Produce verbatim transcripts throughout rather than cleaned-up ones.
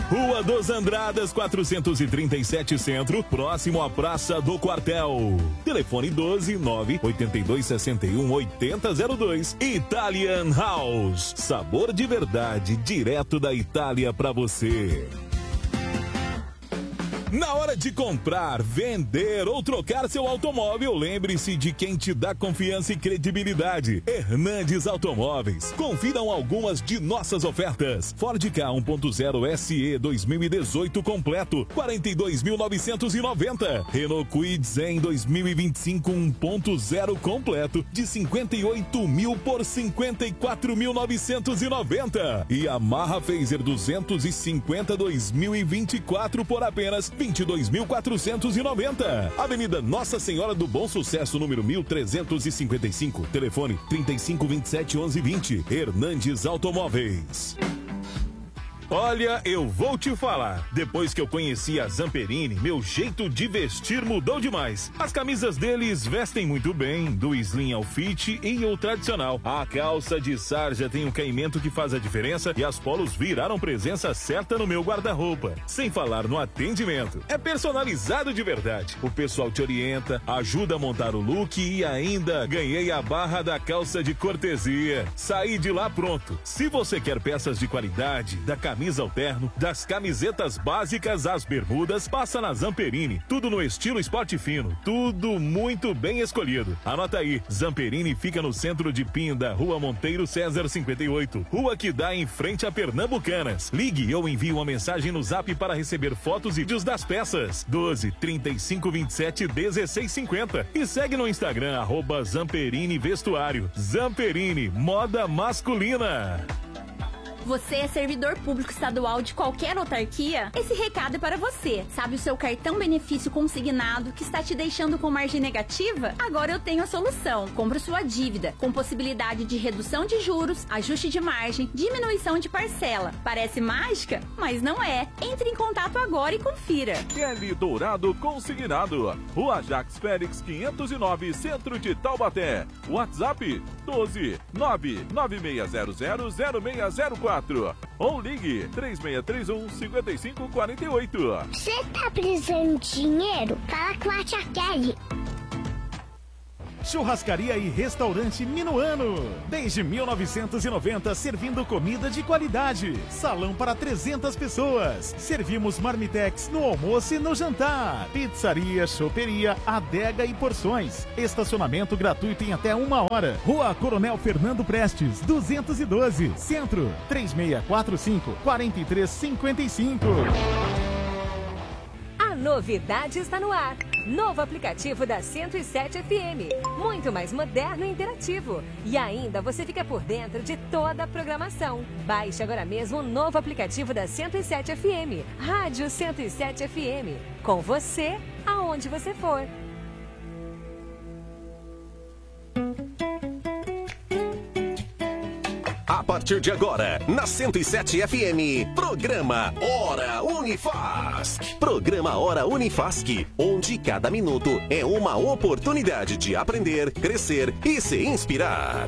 Rua dos Andradas, quatrocentos e trinta e sete Centro, próximo à Praça do Quartel. Telefone doze, nove oito dois, seis um, oito zero zero dois. Italian House. Sabor de verdade, direto da Itália pra você. Na hora de comprar, vender ou trocar seu automóvel, lembre-se de quem te dá confiança e credibilidade. Hernandes Automóveis. Confiram algumas de nossas ofertas. Ford Ka um ponto zero S E dois mil e dezoito completo, quarenta e dois mil novecentos e noventa. Renault Kwid Zen dois mil e vinte e cinco um ponto zero completo, de cinquenta e oito mil por cinquenta e quatro mil novecentos e noventa. E Yamaha Fazer duzentos e cinquenta dois mil e vinte e quatro por apenas vinte e dois mil quatrocentos e noventa. Avenida Nossa Senhora do Bom Sucesso, número mil trezentos e cinquenta e cinco. Telefone trinta e cinco, vinte e sete, onze, vinte. Hernandes Automóveis. Olha, eu vou te falar. Depois que eu conheci a Zamperini, meu jeito de vestir mudou demais. As camisas deles vestem muito bem, do slim ao fit e o tradicional. A calça de sarja tem um caimento que faz a diferença e as polos viraram presença certa no meu guarda-roupa. Sem falar no atendimento. É personalizado de verdade. O pessoal te orienta, ajuda a montar o look e ainda ganhei a barra da calça de cortesia. Saí de lá pronto. Se você quer peças de qualidade, da camisa camisa alterno, das camisetas básicas às bermudas, passa na Zamperini. Tudo no estilo esporte fino, tudo muito bem escolhido. Anota aí, Zamperini fica no centro de Pinda, Rua Monteiro César cinquenta e oito, rua que dá em frente a Pernambucanas. Ligue ou envie uma mensagem no Zap para receber fotos e vídeos das peças. doze, trinta e cinco, vinte e sete, dezesseis, cinquenta. E segue no Instagram, arroba Zamperini Vestuário. Zamperini, moda masculina. Você é servidor público estadual de qualquer autarquia? Esse recado é para você. Sabe o seu cartão benefício consignado que está te deixando com margem negativa? Agora eu tenho a solução. Compre sua dívida, com possibilidade de redução de juros, ajuste de margem, diminuição de parcela. Parece mágica? Mas não é. Entre em contato agora e confira. Kelly Dourado Consignado. Rua Jacques Félix quinhentos e nove, Centro de Taubaté. WhatsApp doze, nove nove seis zero zero, zero seis zero quatro. Ou ligue três seis três um, cinco cinco quatro oito. Você tá precisando de dinheiro? Fala com a tia Kelly. Churrascaria e Restaurante Minuano. Desde mil novecentos e noventa, servindo comida de qualidade. Salão para trezentas pessoas. Servimos marmitex no almoço e no jantar. Pizzaria, choperia, adega e porções. Estacionamento gratuito em até uma hora. Rua Coronel Fernando Prestes, duzentos e doze. Centro, três seis quatro cinco, quatro três cinco cinco. A novidade está no ar. Novo aplicativo da cento e sete F M. Muito mais moderno e interativo. E ainda você fica por dentro de toda a programação. Baixe agora mesmo o novo aplicativo da cento e sete F M. Rádio cento e sete F M. Com você, aonde você for. A partir de agora, na cento e sete F M, programa Hora Unifasc. Programa Hora Unifasc, onde cada minuto é uma oportunidade de aprender, crescer e se inspirar.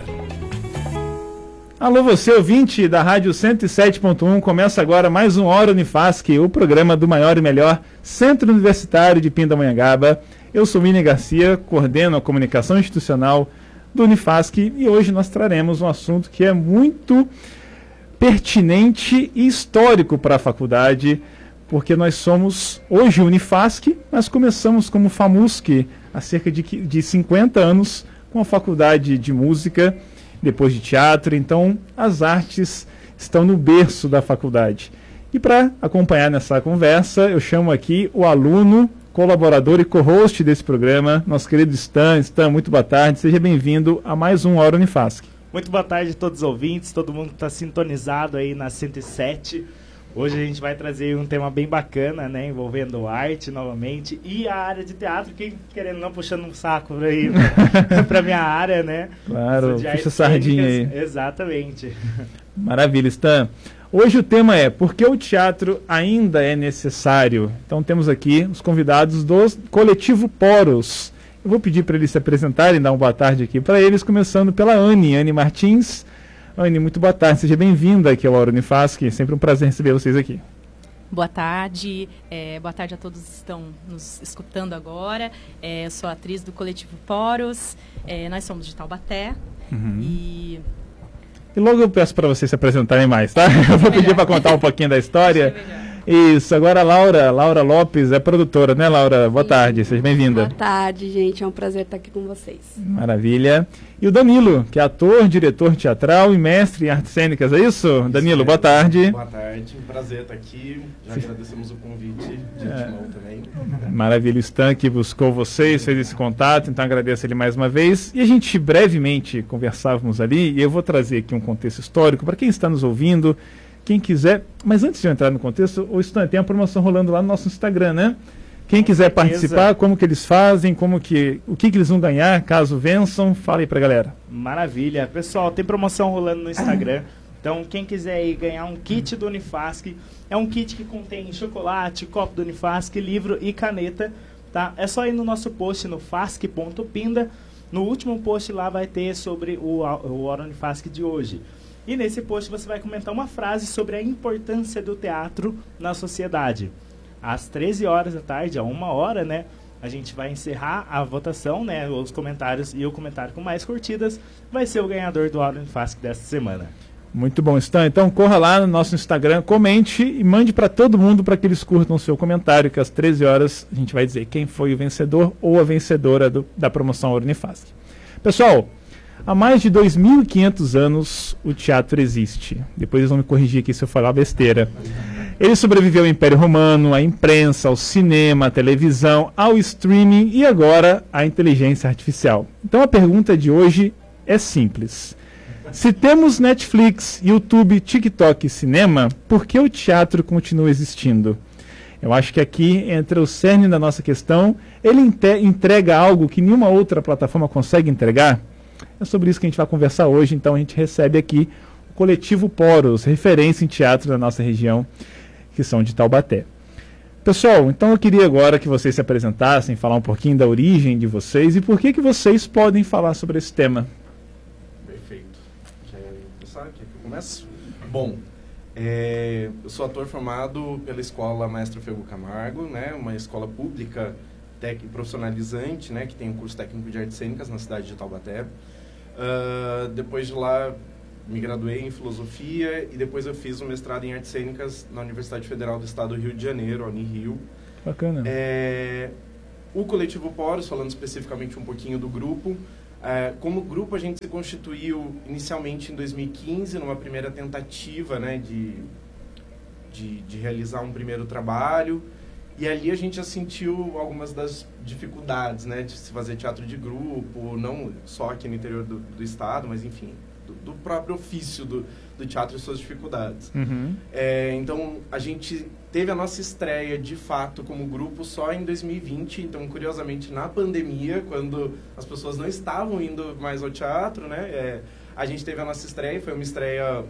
Alô, você ouvinte da Rádio cento e sete ponto um, começa agora mais um Hora Unifasc, o programa do maior e melhor Centro Universitário de Pindamonhangaba. Eu sou Mini Garcia, coordeno a comunicação institucional do Unifasc e hoje nós traremos um assunto que é muito pertinente e histórico para a faculdade, porque nós somos hoje Unifasc, mas começamos como FAMUSC há cerca de, de cinquenta anos com a faculdade de música, depois de teatro, então as artes estão no berço da faculdade. E para acompanhar nessa conversa, eu chamo aqui o aluno, colaborador e co-host desse programa, nosso querido Stan. Stan, muito boa tarde, seja bem-vindo a mais um Hora Unifasc. Muito boa tarde a todos os ouvintes, todo mundo que está sintonizado aí na cento e sete. Hoje a gente vai trazer um tema bem bacana, né, envolvendo arte novamente e a área de teatro, quem querendo não puxando um saco aí para minha área, né? Claro, puxa sardinha aí. Exatamente. Maravilha, Stan. Hoje o tema é por que o teatro ainda é necessário. Então temos aqui os convidados do Coletivo Poros. Eu vou pedir para eles se apresentarem, dar uma boa tarde aqui para eles, começando pela Anne, Anne Martins. Anne, muito boa tarde, seja bem-vinda aqui ao Hora Unifasc, é sempre um prazer receber vocês aqui. Boa tarde, é, boa tarde a todos que estão nos escutando agora. É, eu sou atriz do Coletivo Poros, é, nós somos de Taubaté. Uhum. E... e logo eu peço para vocês se apresentarem mais, tá? Eu vou pedir para contar um pouquinho da história. Isso, agora a Laura, Laura Lopes é produtora, né, Laura? Boa Sim. tarde, seja bem-vinda. Boa tarde, gente, é um prazer estar aqui com vocês. Maravilha. E o Danilo, que é ator, diretor teatral e mestre em artes cênicas, é isso? isso Danilo, é. boa tarde. Boa tarde, um prazer estar aqui, já agradecemos o convite de é. antemão também. Maravilha, o Stan que buscou vocês, fez esse contato, então agradeço ele mais uma vez. E a gente brevemente conversávamos ali, e eu vou trazer aqui um contexto histórico para quem está nos ouvindo, quem quiser, mas antes de eu entrar no contexto, o Stan, tem uma promoção rolando lá no nosso Instagram, né? Quem quiser participar, como que eles fazem, como que, o que, que eles vão ganhar caso vençam, fala aí pra galera. Maravilha. Pessoal, tem promoção rolando no Instagram, então quem quiser aí ganhar um kit do Unifasc, é um kit que contém chocolate, copo do Unifasc, livro e caneta, tá? É só ir no nosso post no fasc ponto pinda, no último post lá vai ter sobre o, o Hora Unifasc de hoje. E nesse post você vai comentar uma frase sobre a importância do teatro na sociedade. Às treze horas da tarde, a uma hora, né, a gente vai encerrar a votação, né, os comentários, e o comentário com mais curtidas vai ser o ganhador do Hora Unifasc desta semana. Muito bom, Stan. Então corra lá no nosso Instagram, comente e mande para todo mundo para que eles curtam o seu comentário, que às treze horas a gente vai dizer quem foi o vencedor ou a vencedora do, da promoção Hora Unifasc. Pessoal, há mais de dois mil e quinhentos anos o teatro existe. Depois eles vão me corrigir aqui se eu falar besteira. Ele sobreviveu ao Império Romano, à imprensa, ao cinema, à televisão, ao streaming e agora à inteligência artificial. Então a pergunta de hoje é simples. Se temos Netflix, YouTube, TikTok e cinema, por que o teatro continua existindo? Eu acho que aqui entra o cerne da nossa questão. Ele entrega algo que nenhuma outra plataforma consegue entregar? É sobre isso que a gente vai conversar hoje, então a gente recebe aqui o Coletivo Poros, referência em teatro da nossa região, que são de Taubaté. Pessoal, então eu queria agora que vocês se apresentassem, falar um pouquinho da origem de vocês e por que que vocês podem falar sobre esse tema. Perfeito. Já começar? Quer que eu comece? Bom, é, eu sou ator formado pela Escola Maestro Fego Camargo, né, uma escola pública tec, profissionalizante, né, que tem um curso técnico de artes cênicas na cidade de Taubaté. Uh, depois de lá, me graduei em filosofia e depois eu fiz um mestrado em artes cênicas na Universidade Federal do Estado do Rio de Janeiro, a Unirio. Bacana. É, o Coletivo Poros, falando especificamente um pouquinho do grupo, é, como grupo a gente se constituiu inicialmente em dois mil e quinze, numa primeira tentativa, né, de, de, de realizar um primeiro trabalho. E ali a gente já sentiu algumas das dificuldades, né, de se fazer teatro de grupo, não só aqui no interior do, do estado, mas enfim, do, do próprio ofício do, do teatro e suas dificuldades. Uhum. É, então, a gente teve a nossa estreia, de fato, como grupo só em dois mil e vinte, então, curiosamente, na pandemia, quando as pessoas não estavam indo mais ao teatro, né, é, a gente teve a nossa estreia, foi uma estreia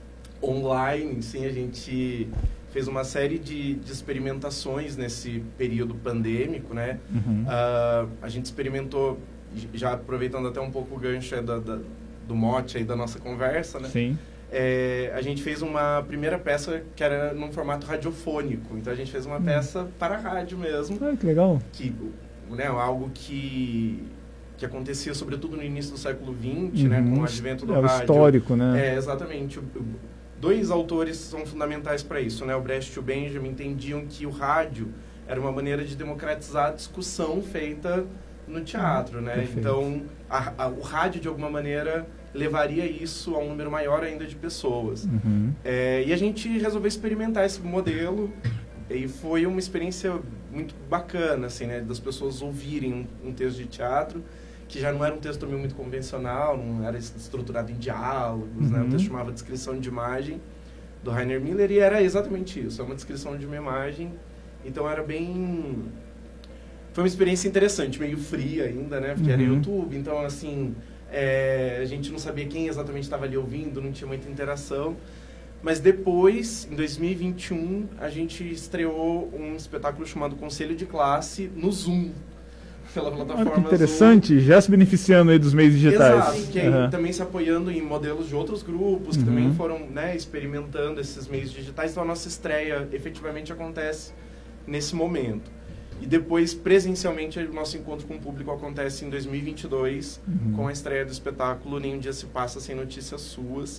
online, sim, a gente fez uma série de, de experimentações nesse período pandêmico, né? Uhum. Uh, a gente experimentou, já aproveitando até um pouco o gancho da, da, do mote aí da nossa conversa, né? Sim. É, a gente fez uma primeira peça que era num formato radiofônico. Então, a gente fez uma uhum. peça para rádio mesmo. Ah, que legal. Que, né, algo que, que acontecia sobretudo no início do século vinte, uhum. né? Com o advento do é rádio. É histórico, né? É, exatamente. O, Dois autores são fundamentais para isso, né? O Brecht e o Benjamin entendiam que o rádio era uma maneira de democratizar a discussão feita no teatro, né? Perfeito. Então, a, a, o rádio, de alguma maneira, levaria isso a um número maior ainda de pessoas. Uhum. É, e a gente resolveu experimentar esse modelo e foi uma experiência muito bacana, assim, né? Das pessoas ouvirem um, um texto de teatro que já não era um texto muito convencional, não era estruturado em diálogos, uhum. né? O texto chamava Descrição de Imagem, do Rainer Miller, e era exatamente isso, é uma descrição de uma imagem. Então era bem... Foi uma experiência interessante, meio fria ainda, né? Porque uhum. era YouTube, então assim, é... a gente não sabia quem exatamente estava ali ouvindo, não tinha muita interação. Mas depois, em dois mil e vinte e um, a gente estreou um espetáculo chamado Conselho de Classe no Zoom. pela plataforma Olha que interessante, Zoom. Já se beneficiando aí dos meios digitais. Exato, que uhum. também se apoiando em modelos de outros grupos, que uhum. também foram, né, experimentando esses meios digitais. Então a nossa estreia efetivamente acontece nesse momento. E depois, presencialmente, o nosso encontro com o público acontece em dois mil e vinte e dois, uhum. com a estreia do espetáculo Nenhum Dia Se Passa Sem Notícias Suas,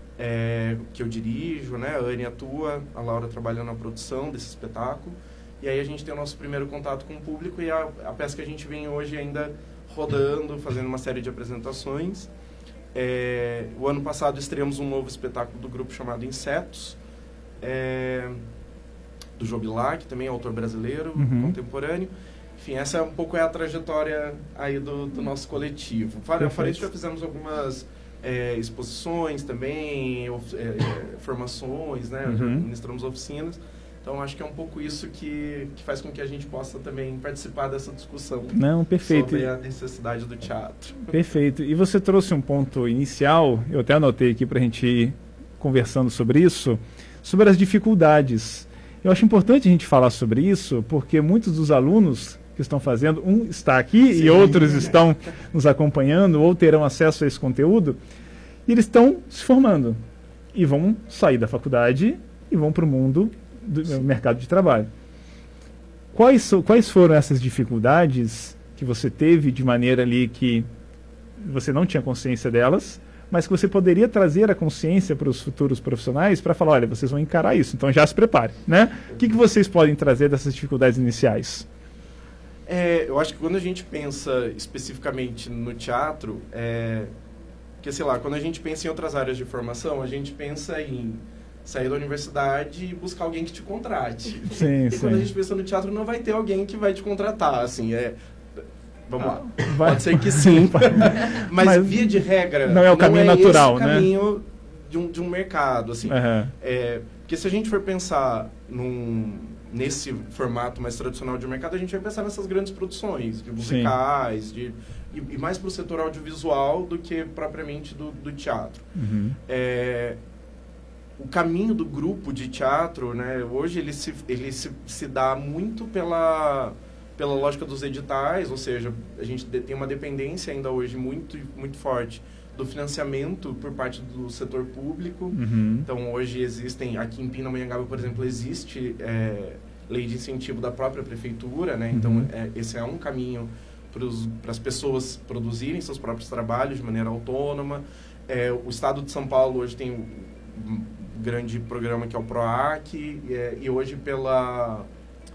é, que eu dirijo, né? A Anne atua, a Laura trabalha na produção desse espetáculo. E aí a gente tem o nosso primeiro contato com o público e a, a peça que a gente vem hoje ainda rodando, fazendo uma série de apresentações. É, o ano passado estreamos um novo espetáculo do grupo chamado Insetos, é, do Jobilá, que também é autor brasileiro, uhum. contemporâneo. Enfim, essa é um pouco é a trajetória aí do, do nosso coletivo. Fora, fora isso, já fizemos algumas é, exposições também, of, é, formações, né? Uhum. Já ministramos oficinas. Então, acho que é um pouco isso que, que faz com que a gente possa também participar dessa discussão. Não, perfeito. Sobre a necessidade do teatro. Perfeito. E você trouxe um ponto inicial, eu até anotei aqui para a gente ir conversando sobre isso, sobre as dificuldades. Eu acho importante a gente falar sobre isso, porque muitos dos alunos que estão fazendo, um está aqui Sim. e outros estão nos acompanhando ou terão acesso a esse conteúdo, e eles estão se formando e vão sair da faculdade e vão para o mundo do Sim. mercado de trabalho. Quais, quais foram essas dificuldades que você teve de maneira ali que você não tinha consciência delas, mas que você poderia trazer a consciência para os futuros profissionais para falar, olha, vocês vão encarar isso, então já se prepare, né? O que, que vocês podem trazer dessas dificuldades iniciais? É, eu acho que quando a gente pensa especificamente no teatro, é, que sei lá, quando a gente pensa em outras áreas de formação, a gente pensa em sair da universidade e buscar alguém que te contrate. Sim, e sim. quando a gente pensa no teatro, não vai ter alguém que vai te contratar, assim, é... Vamos lá. Vai. Pode ser que sim. Mas, Mas via de regra, não é o caminho não é natural, esse né? o caminho de um, de um mercado, assim. Uhum. É, porque se a gente for pensar num, nesse formato mais tradicional de mercado, a gente vai pensar nessas grandes produções, de musicais, de, e, e mais para o setor audiovisual do que propriamente do, do teatro. Uhum. É, o caminho do grupo de teatro, né, hoje ele se, ele se, se dá muito pela... pela lógica dos editais, ou seja, a gente tem uma dependência ainda hoje muito, muito forte do financiamento por parte do setor público. Uhum. Então, hoje existem, aqui em Pindamonhangaba, por exemplo, existe é, lei de incentivo da própria prefeitura, né? Então, uhum. é, esse é um caminho para as pessoas produzirem seus próprios trabalhos de maneira autônoma. É, o Estado de São Paulo hoje tem um grande programa que é o PROAC, e, é, e hoje pela...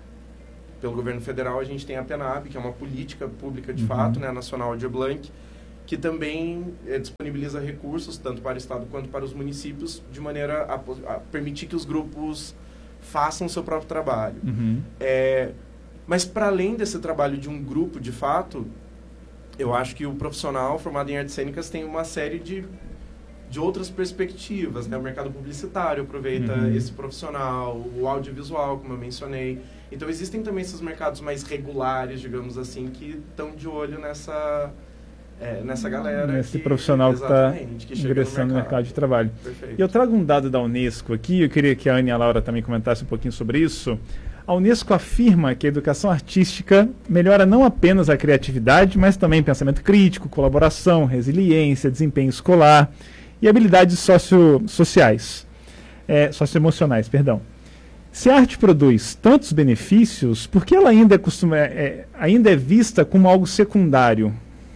pelo governo federal, a gente tem a PENAB, que é uma política pública de uhum. fato, né, a Nacional Aldir Blanc, que também é, disponibiliza recursos, tanto para o Estado quanto para os municípios, de maneira a, a permitir que os grupos façam o seu próprio trabalho. Uhum. É, mas, para além desse trabalho de um grupo, de fato, eu acho que o profissional formado em artes cênicas tem uma série de, de outras perspectivas, né? O mercado publicitário aproveita uhum. esse profissional, o audiovisual, como eu mencionei. Então, existem também esses mercados mais regulares, digamos assim, que estão de olho nessa, é, nessa galera. Nesse que, profissional que está ingressando no mercado. mercado de trabalho. Perfeito. E eu trago um dado da Unesco aqui, eu queria que a Anne e a Laura também comentassem um pouquinho sobre isso. A Unesco afirma que a educação artística melhora não apenas a criatividade, mas também pensamento crítico, colaboração, resiliência, desempenho escolar e habilidades socio sociais, é, socioemocionais, perdão. Se a arte produz tantos benefícios, por que ela ainda é, costuma, é, ainda é vista como algo secundário?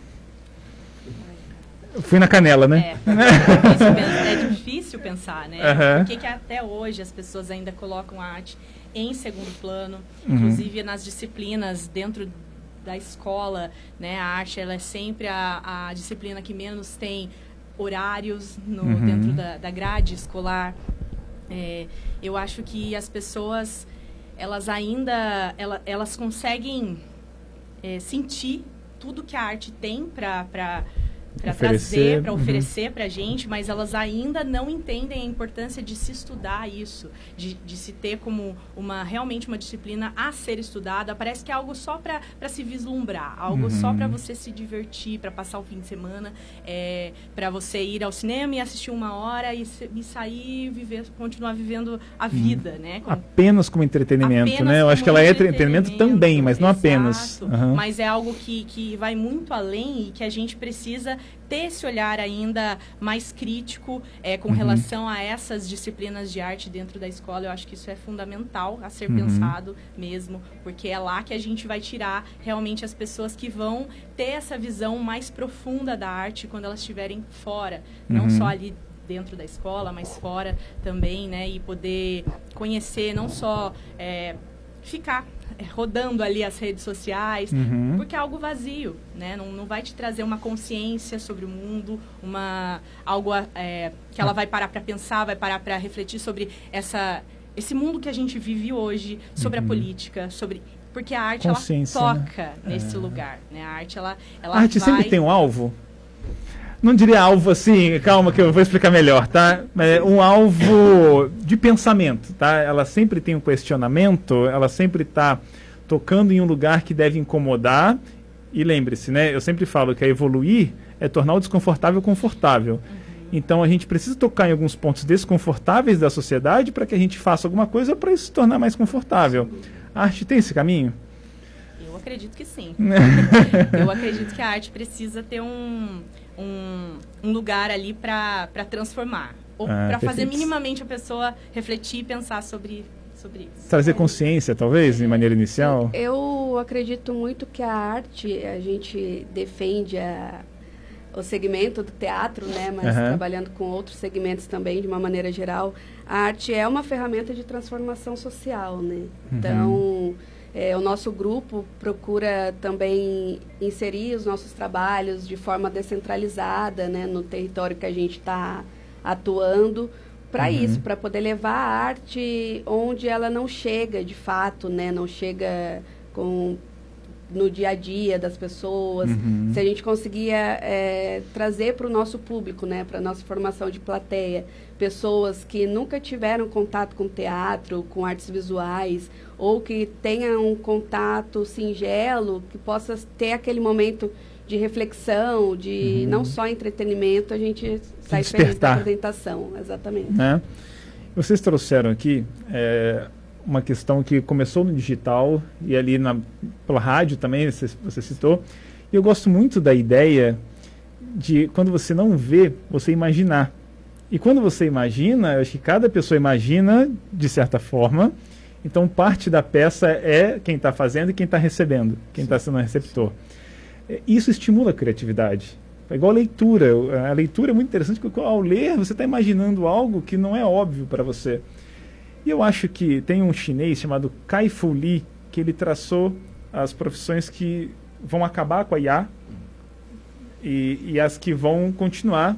Fui na canela, né? É, é difícil pensar, né? Uhum. Por que, que até hoje as pessoas ainda colocam a arte em segundo plano, uhum. inclusive nas disciplinas dentro da escola, né? A arte ela é sempre a, a disciplina que menos tem horários no, uhum. dentro da, da grade escolar. É, eu acho que as pessoas, elas ainda, ela, elas conseguem é, sentir tudo que a arte tem para para trazer, para oferecer uhum. para a gente, mas elas ainda não entendem a importância de se estudar isso, de, de se ter como uma realmente uma disciplina a ser estudada. Parece que é algo só para se vislumbrar, algo uhum. só para você se divertir, para passar o fim de semana, é, para você ir ao cinema e assistir uma hora e, se, e sair, viver, continuar vivendo a vida, uhum. né? Como, apenas como entretenimento, apenas né? Eu acho que ela é entretenimento também, mas não exato, apenas. Uhum. Mas é algo que, que vai muito além e que a gente precisa ter esse olhar ainda mais crítico é, com uhum. relação a essas disciplinas de arte dentro da escola. Eu acho que isso é fundamental a ser uhum. pensado mesmo, porque é lá que a gente vai tirar realmente as pessoas que vão ter essa visão mais profunda da arte quando elas estiverem fora, uhum. não só ali dentro da escola, mas fora também, né? E poder conhecer, não só é, ficar rodando ali as redes sociais, uhum. porque é algo vazio, né? Não, não vai te trazer uma consciência sobre o mundo, uma, algo é, que ela vai parar para pensar, vai parar para refletir sobre essa, esse mundo que a gente vive hoje, sobre uhum. a política, sobre... Porque a arte, ela toca né? nesse é. lugar, né? A arte, ela, ela A arte vai... sempre tem um alvo? Não diria alvo assim, calma que eu vou explicar melhor, tá? É um alvo de pensamento, tá? Ela sempre tem um questionamento, ela sempre está tocando em um lugar que deve incomodar. E lembre-se, né? Eu sempre falo que a evoluir é tornar o desconfortável confortável. Uhum. Então a gente precisa tocar em alguns pontos desconfortáveis da sociedade para que a gente faça alguma coisa para isso se tornar mais confortável. A arte tem esse caminho? Eu acredito que sim. Eu acredito que a arte precisa ter um... Um, um lugar ali para transformar. Ou ah, para fazer minimamente a pessoa refletir e pensar sobre, sobre isso. Trazer consciência, talvez, de maneira inicial? Eu acredito muito que a arte, a gente defende a, o segmento do teatro, né? Mas uhum. trabalhando com outros segmentos também, de uma maneira geral. A arte é uma ferramenta de transformação social, né? Uhum. Então... É, o nosso grupo procura também inserir os nossos trabalhos de forma descentralizada, né, no território que a gente está atuando, para uhum. isso, para poder levar a arte onde ela não chega de fato, né, não chega com, no dia a dia das pessoas. Uhum. Se a gente conseguia é, trazer para o nosso público, né, para a nossa formação de plateia, pessoas que nunca tiveram contato com teatro, com artes visuais, ou que tenham um contato singelo, que possa ter aquele momento de reflexão, de uhum. não só entretenimento, a gente sai feliz da apresentação. Exatamente. É. Vocês trouxeram aqui é, uma questão que começou no digital e ali na, pela rádio também, você, você citou. E eu gosto muito da ideia de, quando você não vê, você imaginar. E quando você imagina, eu acho que cada pessoa imagina de certa forma. Então, parte da peça é quem está fazendo e quem está recebendo, quem está sendo receptor. Isso estimula a criatividade. É igual a leitura. A leitura é muito interessante, porque ao ler, você está imaginando algo que não é óbvio para você. E eu acho que tem um chinês chamado Kai-Fu Lee, que ele traçou as profissões que vão acabar com a I A e, e as que vão continuar